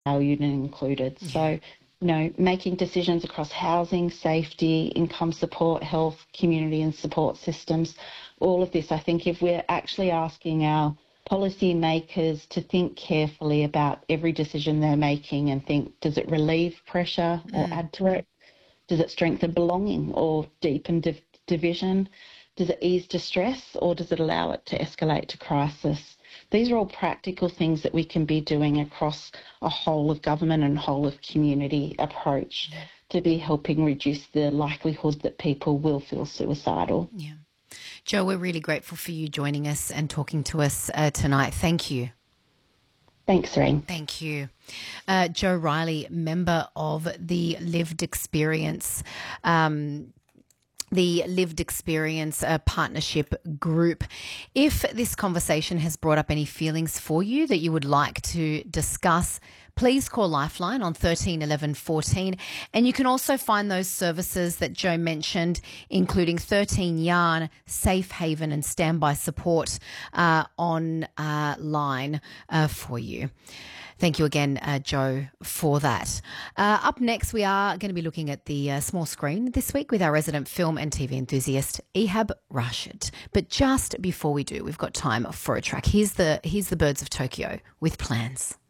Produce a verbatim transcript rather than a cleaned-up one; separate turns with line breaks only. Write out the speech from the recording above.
valued and included.
Yeah.
So, you know, making decisions across housing, safety, income support, health, community and support systems, all of this, I think if we're actually asking our policy makers to think carefully about every decision they're making and think, does it relieve pressure or
Mm.
add to it? Does it strengthen belonging or deepen div- division? Does it ease distress or does it allow it to escalate to crisis? These are all practical things that we can be doing across a whole of government and whole of community approach
Yeah.
to be helping reduce the likelihood that people will feel suicidal.
Yeah. Jo, we're really grateful for you joining us and talking to us uh, tonight. Thank you.
Thanks, Reen.
Thank you. Uh, Jo Riley, member of the Lived Experience um, the Lived Experience uh, Partnership Group. If this conversation has brought up any feelings for you that you would like to discuss, please call Lifeline on thirteen eleven fourteen. And you can also find those services that Jo mentioned, including thirteen Yarn, Safe Haven and Standby Support uh, on uh, line uh, for you. Thank you again, uh, Jo, for that. Uh, up next, we are going to be looking at the uh, small screen this week with our resident film and T V enthusiast, Ehab Rashid. But just before we do, we've got time for a track. Here's the, here's the Birds of Tokyo with Plans.